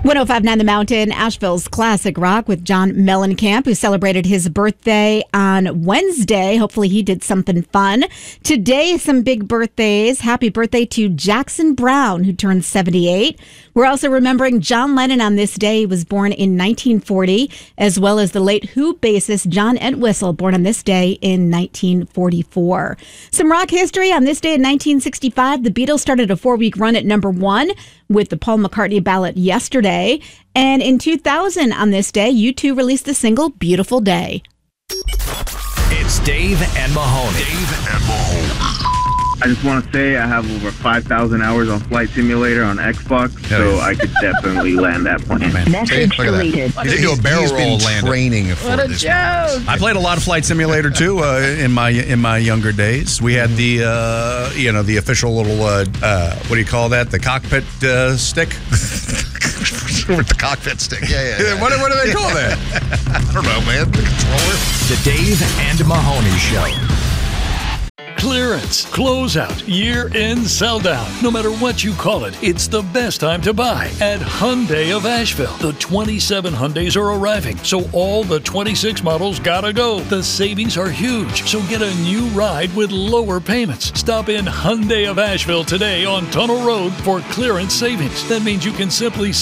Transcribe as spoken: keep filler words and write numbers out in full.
one oh five point nine The Mountain, Asheville's classic rock with John Mellencamp, who celebrated his birthday on Wednesday. Hopefully he did something fun. Today, some big birthdays. Happy birthday to Jackson Browne, who turned seventy-eight. We're also remembering John Lennon on this day. He was born in nineteen forty, as well as the late Who bassist John Entwistle, born on this day in nineteen forty-four. Some rock history. On this day in nineteen sixty-five, the Beatles started a four-week run at number one with the Paul McCartney ballad Yesterday. And in two thousand, on this day, U two released the single Beautiful Day. It's Dave and Mahoney. Dave and Mahoney. I just want to say I have over five thousand hours on Flight Simulator on Xbox, so I could definitely land that plane. Oh, Message deleted. You did do a barrel He's roll been landed. training for What a this. joke. I played a lot of Flight Simulator too uh, in my in my younger days. We had the uh, you know the official little uh, uh, what do you call that? The cockpit uh, stick. With the cockpit stick. Yeah, yeah. yeah. what, what do they call that? I don't know, man. The controller. The Dave and Mahoney Show. Clearance, closeout, year-end sell-down. No matter what you call it, it's the best time to buy at Hyundai of Asheville. The twenty-seven Hyundais are arriving, so all the twenty-six models gotta go. The savings are huge, so get a new ride with lower payments. Stop in Hyundai of Asheville today on Tunnel Road for clearance savings. That means you can simply